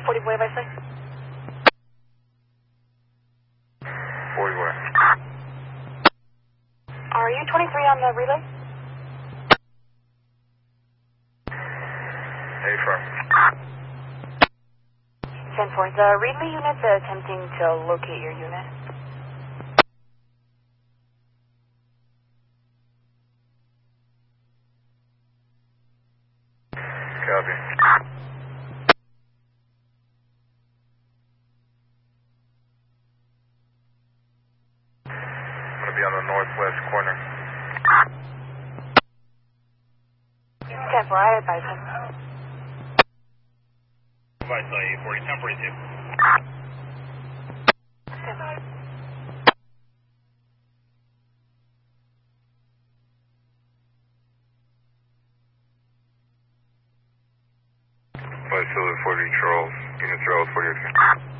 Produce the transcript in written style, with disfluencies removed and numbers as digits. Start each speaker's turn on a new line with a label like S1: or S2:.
S1: 40 wave, I say.
S2: 40 where?
S1: Are you 23 on the relay?
S2: Hey, firm.
S1: 10-4. The relay unit's attempting to locate your unit.
S2: Copy. I'm gonna be on the northwest corner.
S1: 10-4, I advise him.
S2: Advice, 40, 1042.
S1: 10-4.
S2: Advice, 40 Charles. Unit Charles, 40.